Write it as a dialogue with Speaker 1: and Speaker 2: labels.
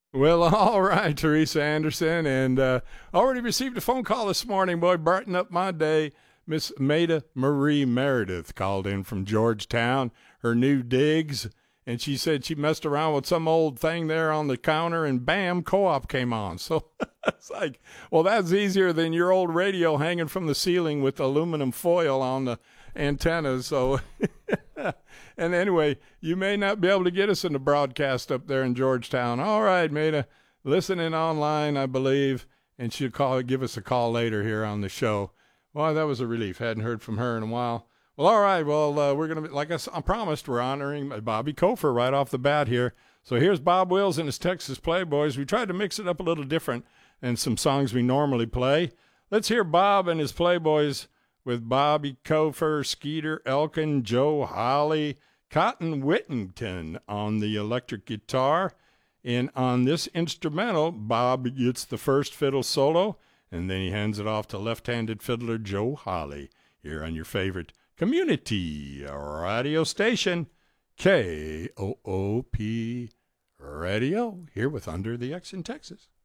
Speaker 1: Well, all right, Teresa Anderson, and already received a phone call this morning. Boy, brighten up my day. Miss Maida Marie Meredith called in from Georgetown, her new digs, and she said she messed around with some old thing there on the counter, and bam, co-op came on. So it's like, well, that's easier than your old radio hanging from the ceiling with aluminum foil on the antennas. So, and anyway, you may not be able to get us in the broadcast up there in Georgetown. All right, Maida, listening online, I believe, and she'll give us a call later here on the show. Well, that was a relief. Hadn't heard from her in a while. Well, all right. Well, we're going to, like I promised, we're honoring Bobby Kofer right off the bat here. So here's Bob Wills and his Texas Playboys. We tried to mix it up a little different than some songs we normally play. Let's hear Bob and his Playboys with Bobby Kofer, Skeeter Elkin, Joe Holly, Cotton Whittington on the electric guitar. And on this instrumental, Bob gets the first fiddle solo, and then he hands it off to left-handed fiddler Joe Holly here on your favorite community radio station, KOOP Radio, here with Under the X in Texas.